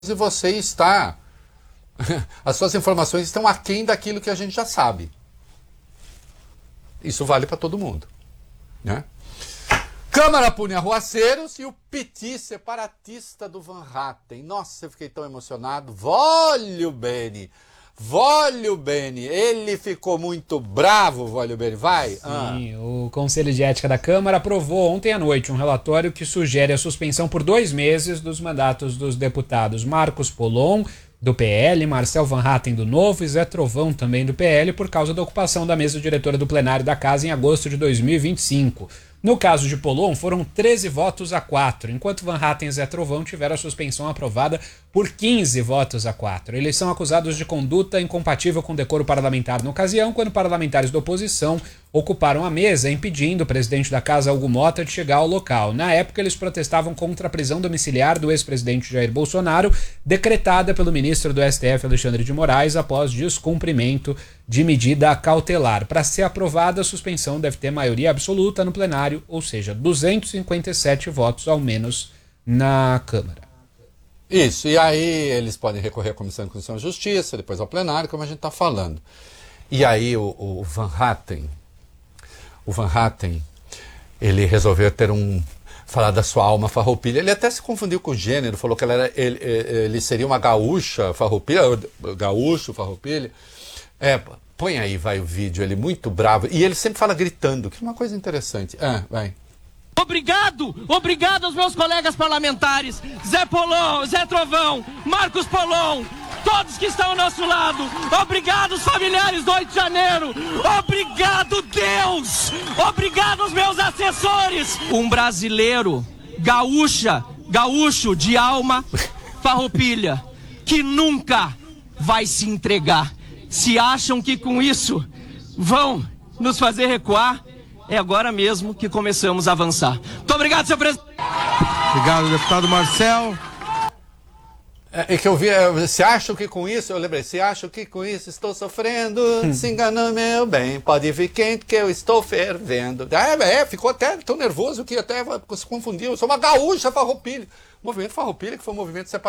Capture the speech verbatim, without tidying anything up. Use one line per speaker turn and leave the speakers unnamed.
e você está... As suas informações estão aquém daquilo que a gente já sabe. Isso vale para todo mundo, né? Câmara pune arruaceiros e o piti separatista do Van Hatten. Nossa, eu fiquei tão emocionado. Voglio bene. Voglio bene. Ele ficou muito bravo, Voglio bene. Vai.
Sim,
ah.
o Conselho de Ética da Câmara aprovou ontem à noite um relatório que sugere a suspensão por dois meses dos mandatos dos deputados Marcos Polon, do P L, Marcel Van Hatten, do Novo, e Zé Trovão, também do P L, por causa da ocupação da mesa diretora do plenário da Casa em agosto de dois mil e vinte e cinco. No caso de Polon, foram treze votos a quatro, enquanto Van Hatten e Zé Trovão tiveram a suspensão aprovada por quinze votos a quatro. Eles são acusados de conduta incompatível com decoro parlamentar na ocasião, quando parlamentares da oposição ocuparam a mesa, impedindo o presidente da Casa, Hugo Mota, de chegar ao local. Na época, eles protestavam contra a prisão domiciliar do ex-presidente Jair Bolsonaro, decretada pelo ministro do S T F, Alexandre de Moraes, após descumprimento de medida cautelar. Para ser aprovada, a suspensão deve ter maioria absoluta no plenário, ou seja, duzentos e cinquenta e sete votos ao menos na Câmara.
Isso, e aí eles podem recorrer à Comissão de Constituição e Justiça, depois ao plenário, como a gente está falando. E aí o, o Van Hatten, o Van Hatten, ele resolveu ter um... falar da sua alma farroupilha. Ele até se confundiu com o gênero, falou que ela era, ele, ele seria uma gaúcha farroupilha, gaúcho farroupilha. É, põe aí, vai o vídeo, ele muito bravo. E ele sempre fala gritando, que é uma coisa interessante. Ah, vai.
Obrigado, obrigado aos meus colegas parlamentares, Zé Polon, Zé Trovão, Marcos Polon, todos que estão ao nosso lado. Obrigado, os familiares do oito de janeiro. Obrigado, Deus. Obrigado aos meus assessores. Um brasileiro, gaúcha, gaúcho de alma farroupilha, que nunca vai se entregar. Se acham que com isso vão nos fazer recuar, é agora mesmo que começamos a avançar. Muito obrigado, senhor presidente.
Obrigado, deputado Marcel.
É, é que eu vi, é, você acha que com isso, eu lembrei, você acha que com isso estou sofrendo, se enganando meu bem, pode vir quente que eu estou fervendo. É, é, ficou até tão nervoso que até se confundiu. Eu sou uma gaúcha farroupilha. O movimento farroupilha, que foi um movimento separatista.